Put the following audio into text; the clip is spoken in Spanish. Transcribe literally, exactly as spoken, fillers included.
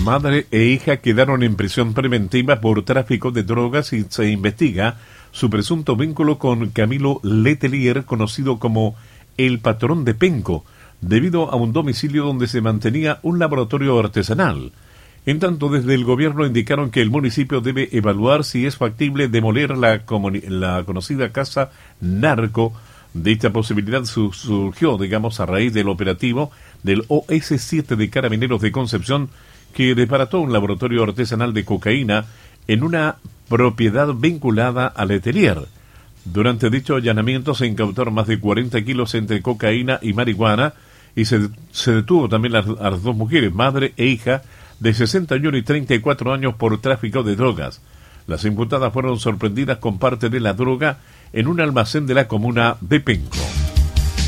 Madre e hija quedaron en prisión preventiva por tráfico de drogas y se investiga su presunto vínculo con Camilo Letelier, conocido como el patrón de Penco, debido a un domicilio donde se mantenía un laboratorio artesanal. En tanto, desde el gobierno indicaron que el municipio debe evaluar si es factible demoler la, la conocida casa narco. Dicha posibilidad su surgió, digamos, a raíz del operativo del O S siete de Carabineros de Concepción, que desbarató un laboratorio artesanal de cocaína en una propiedad vinculada a Letelier. Durante dicho allanamiento se incautaron más de cuarenta kilos entre cocaína y marihuana y se, se detuvo también las, a las dos mujeres, madre e hija, de sesenta y uno y treinta y cuatro años por tráfico de drogas. Las imputadas fueron sorprendidas con parte de la droga en un almacén de la comuna de Penco.